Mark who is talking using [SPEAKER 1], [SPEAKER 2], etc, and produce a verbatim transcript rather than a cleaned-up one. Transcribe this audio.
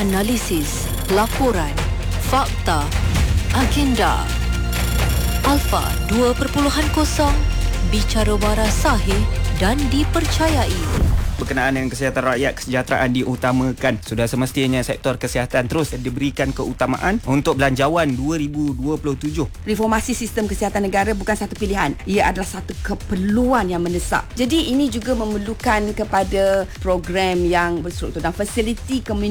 [SPEAKER 1] analisis, laporan, fakta, agenda. Alpha dua titik kosong, bicara waras sahih dan dipercayai.
[SPEAKER 2] Berkenaan dengan kesihatan rakyat, kesejahteraan diutamakan. Sudah semestinya sektor kesihatan terus diberikan keutamaan untuk belanjawan dua ribu dua puluh tujuh.
[SPEAKER 3] Reformasi sistem kesihatan negara bukan satu pilihan. Ia adalah satu keperluan yang mendesak. Jadi ini juga memerlukan kepada program yang berstruktur dan fasiliti komuniti